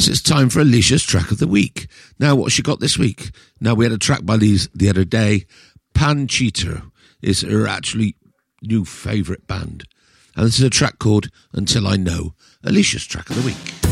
yes, it's time for Alicia's track of the week. Now, what she got this week? Now, we had a track by these the other day. Panchito is her actually new favourite band. And this is a track called Until I Know. Alicia's track of the week.